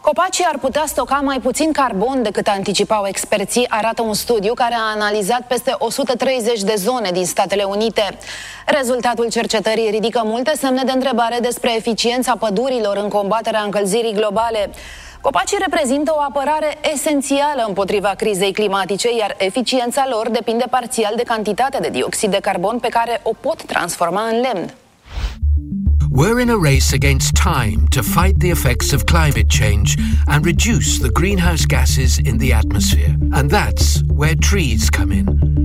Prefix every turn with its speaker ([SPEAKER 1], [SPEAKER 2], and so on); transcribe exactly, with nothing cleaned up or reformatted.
[SPEAKER 1] Copacii ar putea stoca mai puțin carbon decât anticipau experții, arată un studiu care a analizat peste o sută treizeci de zone din Statele Unite. Rezultatul cercetării ridică multe semne de întrebare despre eficiența pădurilor în combaterea încălzirii globale. Copacii reprezintă o apărare esențială împotriva crizei climatice, iar eficiența lor depinde parțial de cantitatea de dioxid de carbon pe care o pot transforma în lemn.
[SPEAKER 2] We're in a race against time to fight the effects of climate change and reduce the greenhouse gases in the atmosphere. And that's where trees come in.